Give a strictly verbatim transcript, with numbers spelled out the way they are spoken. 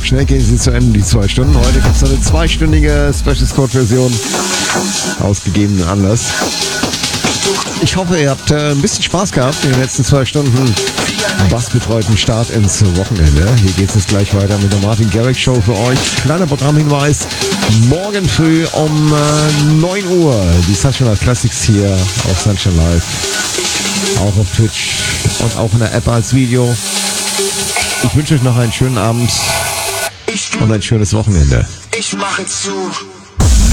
schnell gehen sie zu Ende, die zwei Stunden. Heute gibt es eine zweistündige Special Squad Version aus gegebenen Anlass. Ich hoffe, ihr habt äh, ein bisschen Spaß gehabt in den letzten zwei Stunden. Bassbetreuten Start ins Wochenende. Hier geht es jetzt gleich weiter mit der Martin Garrix Show für euch. Kleiner Programmhinweis. Morgen früh um äh, neun Uhr die Sunshine Classics hier auf Sunshine Live. Auch auf Twitch und auch in der App als Video. Ich wünsche euch noch einen schönen Abend und ein schönes Wochenende. Ich mache zu.